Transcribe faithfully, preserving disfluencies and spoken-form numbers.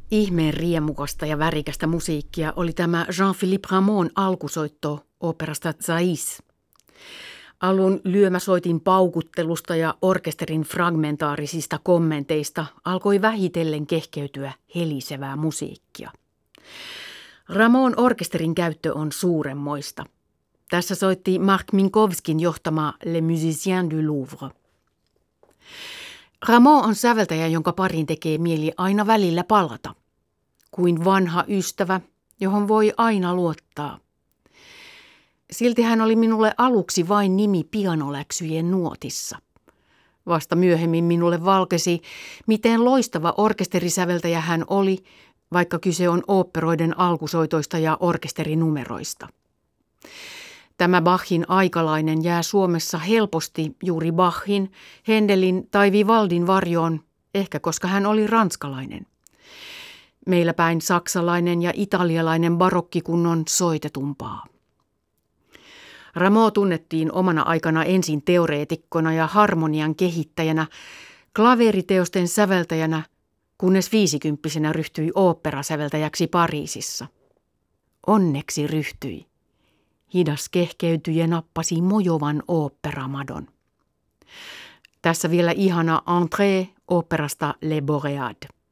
Ihmeen riemukasta ja värikästä musiikkia oli tämä Jean-Philippe Rameau'n alkusoitto oopperasta Thais. Alun lyömäsoitin paukuttelusta ja orkesterin fragmentaarisista kommenteista alkoi vähitellen kehkeytyä helisevää musiikkia. Rameau'n orkesterin käyttö on suuremmoista. Tässä soitti Marc Minkowskin johtama Les Musiciens du Louvre. Rameau on säveltäjä, jonka pariin tekee mieli aina välillä palata. Kuin vanha ystävä, johon voi aina luottaa. Silti hän oli minulle aluksi vain nimi pianoläksyjen nuotissa. Vasta myöhemmin minulle valkesi, miten loistava orkesterisäveltäjä hän oli, vaikka kyse on oopperoiden alkusoitoista ja orkesterinumeroista. Tämä Bachin aikalainen jää Suomessa helposti juuri Bachin, Händelin tai Vivaldin varjoon, ehkä koska hän oli ranskalainen. Meillä päin saksalainen ja italialainen barokkikunnon soitetumpaa. Rameau tunnettiin omana aikana ensin teoreetikkona ja harmonian kehittäjänä, klaveriteosten säveltäjänä, kunnes viisikymppisenä ryhtyi oopperasäveltäjäksi Pariisissa. Onneksi ryhtyi. Hidas kehkeytyi ja nappasi mojovan oopperamadon. Tässä vielä ihana entrée oopperasta Les Boréades.